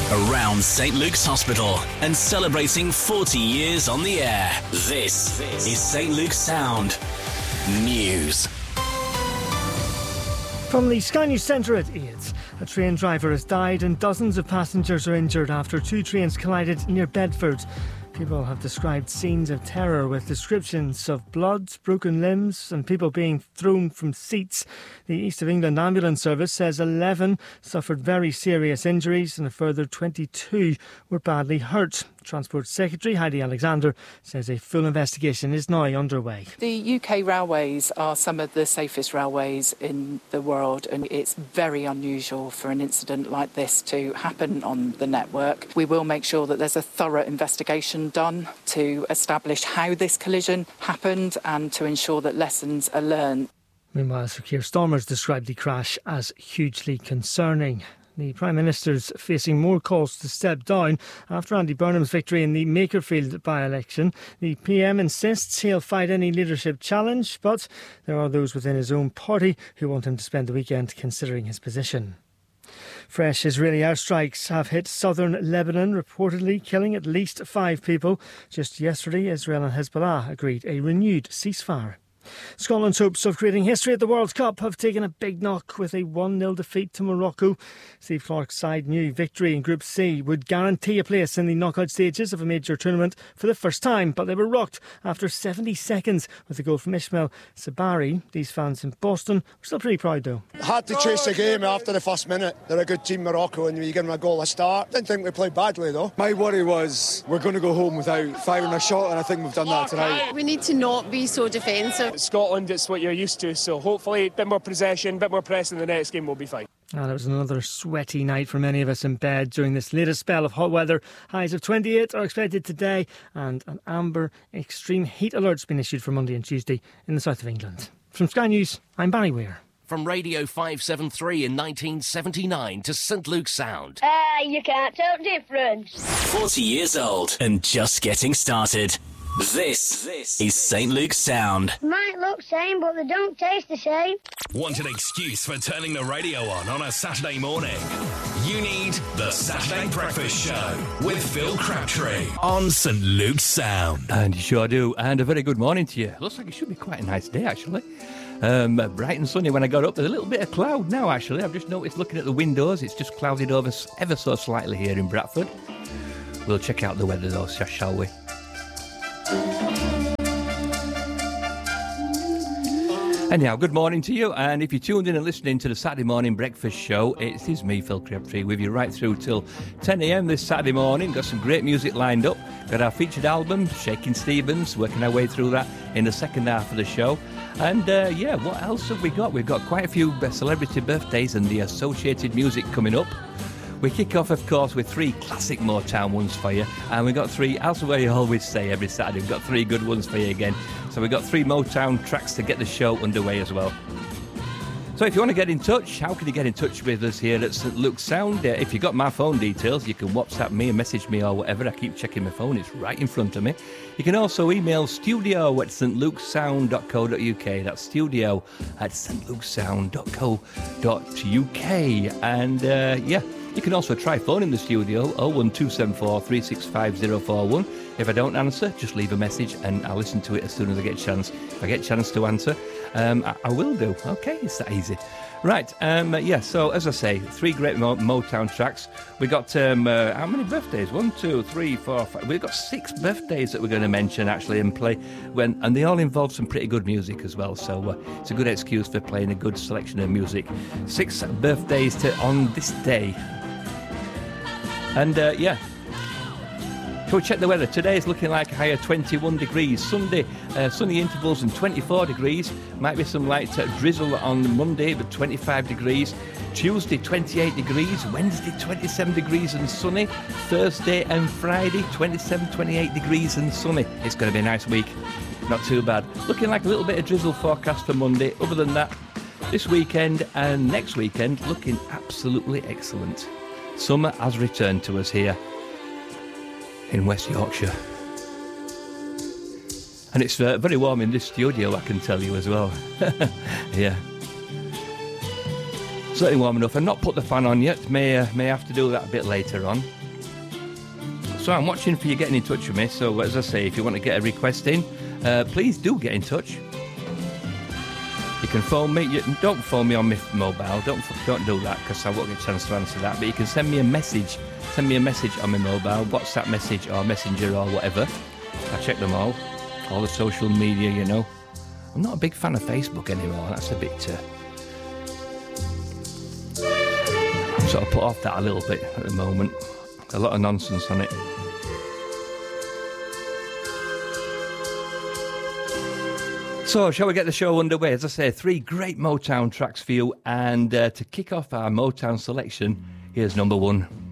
Around St Luke's Hospital and celebrating 40 years on the air. This is St Luke's Sound News. From the Sky News Centre at 8, a train driver has died and dozens of passengers are injured after two trains collided near Bedford. People have described scenes of terror with descriptions of blood, broken limbs and people being thrown from seats. The East of England Ambulance Service says 11 suffered very serious injuries and a further 22 were badly hurt. Transport Secretary Heidi Alexander says a full investigation is now underway. The UK railways are some of the safest railways in the world, and it's very unusual for an incident like this to happen on the network. We will make sure that there's a thorough investigation done to establish how this collision happened and to ensure that lessons are learned. Meanwhile, Sir Keir Starmer's described the crash as hugely concerning. The Prime Minister's facing more calls to step down after Andy Burnham's victory in the Makerfield by-election. The PM insists he'll fight any leadership challenge, but there are those within his own party who want him to spend the weekend considering his position. Fresh Israeli airstrikes have hit southern Lebanon, reportedly killing at least 5 people. Just yesterday, Israel and Hezbollah agreed a renewed ceasefire. Scotland's hopes of creating history at the World Cup have taken a big knock with a 1-0 defeat to Morocco. Steve Clarke's side knew victory in Group C would guarantee a place in the knockout stages of a major tournament for the first time, but they were rocked after 70 seconds with a goal from Ismail Sabari. These fans in Boston were still pretty proud though. Had to chase the game after the first minute. They're a good team, Morocco, and you give them a goal a start. Didn't think we played badly though. My worry was we're going to go home without firing a shot, and I think we've done that tonight. We need to not be so defensive. Scotland, it's what you're used to, so hopefully a bit more possession, a bit more pressing, the next game will be fine. And it was another sweaty night for many of us in bed during this latest spell of hot weather. Highs of 28 are expected today, and an amber extreme heat alert's been issued for Monday and Tuesday in the south of England. From Sky News, I'm Barry Weir. From Radio 573 in 1979 to St Luke's Sound. You can't tell the difference. 40 years old and just getting started. This is St Luke's Sound. Might look same, but they don't taste the same. Want an excuse for turning the radio on a Saturday morning? You need the Saturday Breakfast Show with Phil Crabtree on St Luke's Sound. And you sure do. And a very good morning to you. Looks like it should be quite a nice day, actually. Bright and sunny when I got up. There's a little bit of cloud now, actually. I've just noticed looking at the windows, it's just clouded over ever so slightly here in Bradford. We'll check out the weather though, shall we? Anyhow, good morning to you, and if you're tuned in and listening to the Saturday Morning Breakfast Show, it is me, Phil Crabtree, with you right through till 10 a.m. this Saturday morning. Got some great music lined up. Got our featured album, Shakin' Stevens, working our way through that in the second half of the show. And what else have we got? We've got quite a few celebrity birthdays and the associated music coming up. We kick off, of course, with 3 classic Motown ones for you. And we've got 3, as we always say every Saturday, we've got 3 good ones for you again. So we've got 3 Motown tracks to get the show underway as well. So if you want to get in touch, how can you get in touch with us here at St Luke's Sound? If you've got my phone details, you can WhatsApp me and message me or whatever. I keep checking my phone, it's right in front of me. You can also email studio@stlukessound.co.uk. That's studio@stlukessound.co.uk. And you can also try phone in the studio, 01274 365 041. If I don't answer, just leave a message and I'll listen to it as soon as I get a chance. If I get a chance to answer, I will do. Okay, it's that easy. Right, so as I say, 3 great Motown tracks. We got, how many birthdays? 1, 2, 3, 4, 5. We've got 6 birthdays that we're going to mention, actually, and play. And they all involve some pretty good music as well, so it's a good excuse for playing a good selection of music. 6 birthdays on this day. And, so we check the weather. Today is looking like a high of 21 degrees. Sunday, sunny intervals and 24 degrees. Might be some light drizzle on Monday, but 25 degrees. Tuesday, 28 degrees. Wednesday, 27 degrees and sunny. Thursday and Friday, 27, 28 degrees and sunny. It's going to be a nice week. Not too bad. Looking like a little bit of drizzle forecast for Monday. Other than that, this weekend and next weekend looking absolutely excellent. Summer has returned to us here in West Yorkshire. And it's very warm in this studio, I can tell you as well. Yeah. Certainly warm enough. I've not put the fan on yet. May have to do that a bit later on. So I'm watching for you getting in touch with me. So as I say, if you want to get a request in, please do get in touch. You can phone me. Don't phone me on my mobile. Don't do that because I won't get a chance to answer that. But you can send me a message. Send me a message on my mobile, WhatsApp message or Messenger or whatever. I check them all the social media, you know. I'm not a big fan of Facebook anymore. That's a bit... sort of put off that a little bit at the moment. A lot of nonsense on it. So, shall we get the show underway? As I say, 3 great Motown tracks for you. And to kick off our Motown selection, here's number 1.